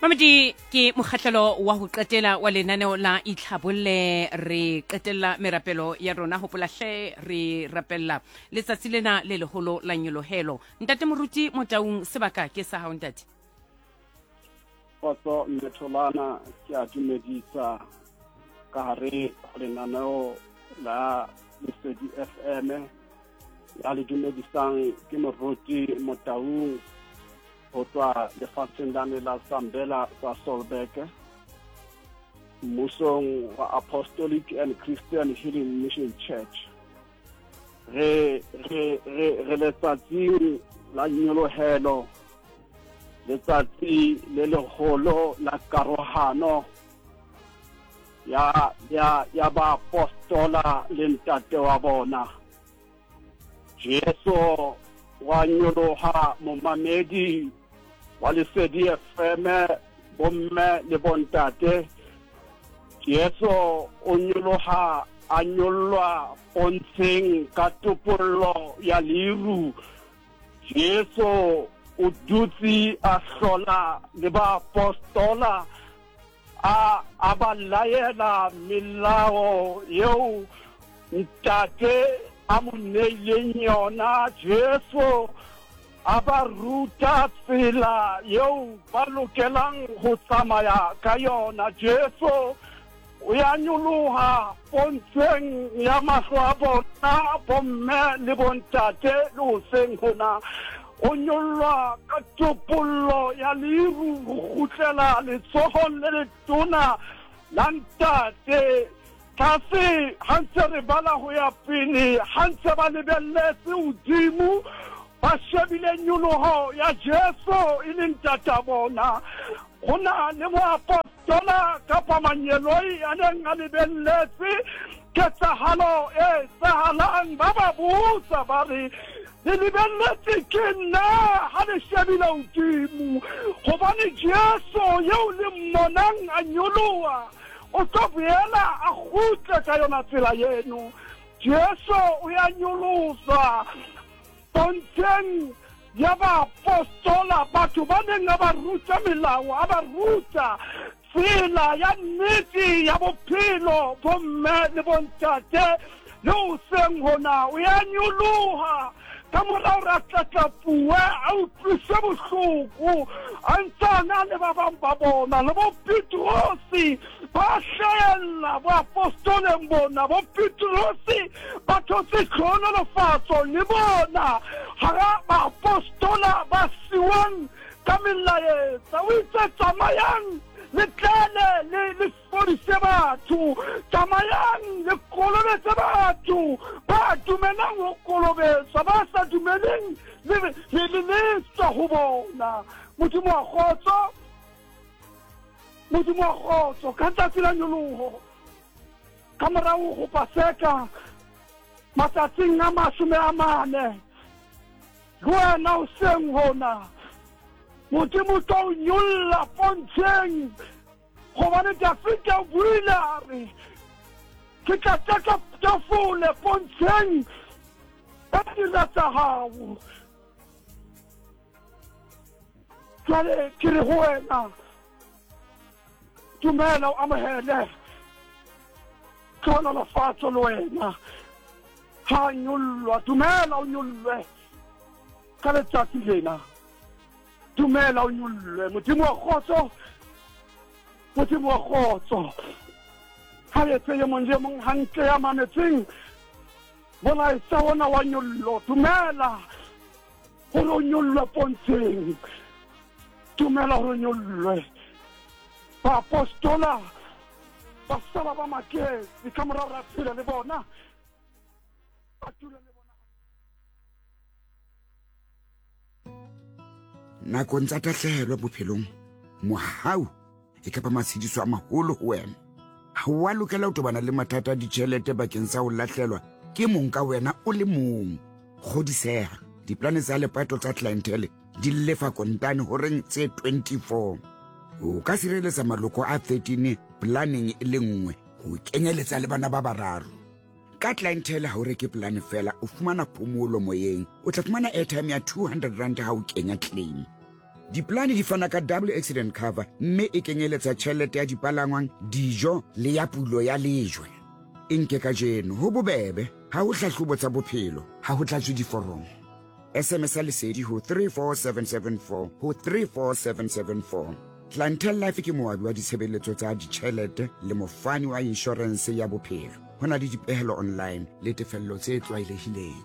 Mamadi ke mokgahlelo wa ho qetela wa lenaneo la itlhabolle re qetella merapelo ya rona ho polahle re rapella letsatsi lena le leholo la nyolohelo. Ntate Moruti Motaung sebaka ke sa hao ntate. Potso Metholana ke a dumedisa ka hare ho lenaneo la Lesedi FM ya le dumedisang ke Moruti Motaung ho tswa lefatsheng la Zambela sa Solbeke mmusong wa Apostolic and Christian Healing Mission Church. Re letsatsi la nyolohelo, letsatsi le leholo la karohano ya ba apostola le ntate wa bona. Jesu wa nyoloha momamedi wa Lesedi FM bomme le bontate. Jesu o nyoloha a nyollwa pontsheng ka topollo ya liru. Jesu o dutse a hlola le ba apostola a ba laela melao yeo ntate a mo neileng yona. Jesu a ba ruta tsela yeo ba lokelang ho tsamaya ka yona. Jesu o ya nyoloha pontsheng ya mahlo a bona bomme le bontate le hoseng hona. O nyollwa ka topollo ya liru ho kgutlela letsohong le letona la ntate. Kasi hantse re bala ho ya pele, hantse ba lebelletse hodimo ba shebile nyoloho ya Jesu e leng ntate bona. Ho na le moapostola kapa manyeloi a neng a lebelletse ketsahalo e etsahalang, ba ba botsa ba re le lebelletse ke nna ha le shebile hodimo, hobane Jesu yeo le mmonang a nyoloha o tlo boela a kgutle ka yona tsela yeno. Jesu o ya nyolosa pontsheng ya ba apostola, batho ba neng a ba ruta melao, a ba ruta tsela ya nnete ya bophelo bomme le bontate le hoseng hona. O ya nyoloha ka morao re tlatlapuwe a utlwise bohloko a ntsana le ba bang ba bona le bo Petrosi ba hlahella bo apostoleng bona. Bo Petrosi ba thotse kgonolofatso le bona hara ba apostola ba siwang ka melaetsa. O itse tsamayang le tlele le fodise batho, tsamayang le kolobetse batho ba dumelang ho kolobetsa, ba sa dumeleng le tswa ho bona. Modimo wa kgotso ka tsatsi la nyoloho ka morao ho Paseka matsatsing a 40 le wena hoseng hona Modimo tlo nyolla pontsheng hobane Dafita o buile a re ke tla tafole pontsheng ba dira tsa hao. Jwale ke re ho wena dumela o amohele kgonolofatso le wena ha nyollwa. Dumela o nyollwe ka letsatsi lena, dumela o nyollwe. Modimo wa kgotso ha etse ye mong hantle ya mametseng bona e sa ona wa nyollo. Dumela hore o nyollwe pontsheng, dumela hore o nyollwe. Ba apostola ba sala ba maketse ka morao ra phela le bona, ba tula le bona. Nakong tsa tahlehelo bophelong mohau e ka ba masediso a maholo ho wena. Ha wa lokela ho tobana le mathata a ditjhelete bakeng sa ho lahlelwa ke mong ka wena o le mong. Kgodiseha diplane tsa lepato tsa clientele di lefa kontane horeng tse 24. O ka sireletsa maloko a 13 planning e le nngwe ho kenyeletsa le bana ba bararo. Ka clientele ha o reke plan fela o fumana phomolo moyeng, o tla fumana airtime ya 200 rand ha o kenya claim. Diplane di fana ka double accident cover mme e kenyeletsa tjhelete ya dipalangwang, dijo le ya pulo ya lejwe. E nke ka jeno ho bobebe ha ho hlahlobo tsa bophelo ha ho tlatswe diforomo. SMS lesedi ho 34774 ho 34774. Clientele Life ke moabi wa ditshebeletso tsa ditjhelete le mofani wa insurance ya bophelo. Ho na le dipehelo online le tefello tse tlwaelehileng.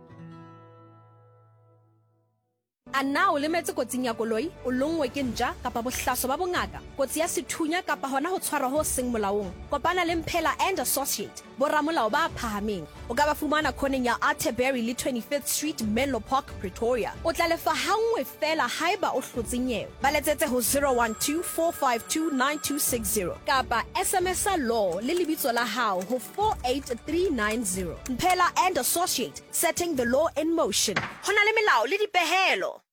A na o lemetse kotsing ya koloi o longwe ke ntja kapa bohlaso ba bongaka kotsi ya sethunya kapa hona ho tshwarwa ho seng molaong kopana le Mphela and Associate boramolao ba phahameng o ka ba fumana khoneng ya Atterbury le 25th Street Menlo Park Pretoria o tla lefa hangwe fela haeba o hlotse nyewe ba letsetse ho 0124529260 kapa SMS law le lebitso la hao ho 48390 Mphela and Associate, setting the law in motion. Hona le melao le dipehelo.